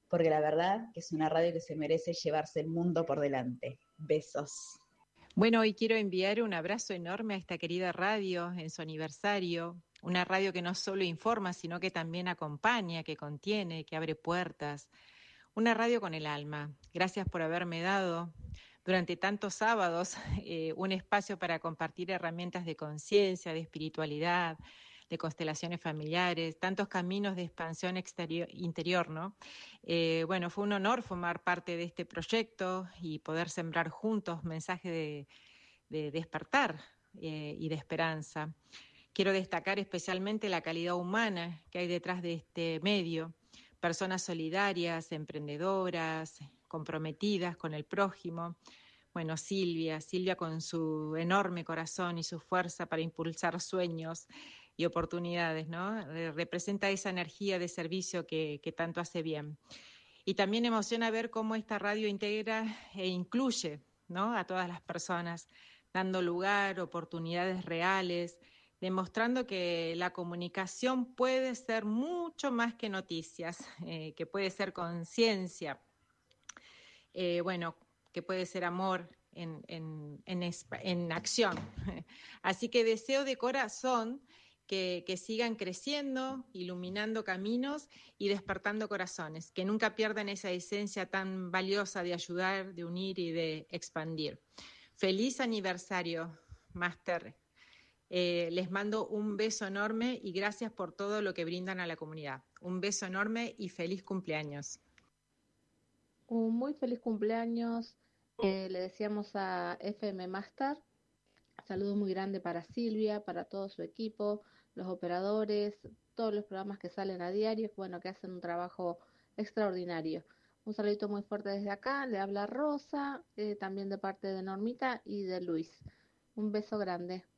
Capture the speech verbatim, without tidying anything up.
porque la verdad que es una radio que se merece llevarse el mundo por delante. Besos. Bueno, hoy quiero enviar un abrazo enorme a esta querida radio en su aniversario, una radio que no solo informa, sino que también acompaña, que contiene, que abre puertas, una radio con el alma. Gracias por haberme dado durante tantos sábados eh, un espacio para compartir herramientas de conciencia, de espiritualidad, de constelaciones familiares, tantos caminos de expansión exterior, interior, ¿no? Eh, bueno, fue un honor formar parte de este proyecto y poder sembrar juntos mensajes de, de despertar eh, y de esperanza. Quiero destacar especialmente la calidad humana que hay detrás de este medio, personas solidarias, emprendedoras, comprometidas con el prójimo. Bueno, Silvia, Silvia con su enorme corazón y su fuerza para impulsar sueños y oportunidades, ¿no? Eh, representa esa energía de servicio que, que tanto hace bien. Y también emociona ver cómo esta radio integra e incluye, ¿no?, a todas las personas, dando lugar, oportunidades reales, demostrando que la comunicación puede ser mucho más que noticias, eh, que puede ser conciencia, eh, bueno, que puede ser amor en, en, en, en acción. Así que deseo de corazón que, que sigan creciendo, iluminando caminos y despertando corazones, que nunca pierdan esa esencia tan valiosa de ayudar, de unir y de expandir. Feliz aniversario, Máster. Eh, les mando un beso enorme y gracias por todo lo que brindan a la comunidad. Un beso enorme y feliz cumpleaños. Un muy feliz cumpleaños. Eh, le decíamos a F M Master. Saludos muy grande para Silvia, para todo su equipo, los operadores, todos los programas que salen a diario, bueno, que hacen un trabajo extraordinario. Un saludito muy fuerte desde acá. Le habla Rosa, eh, también de parte de Normita y de Luis. Un beso grande.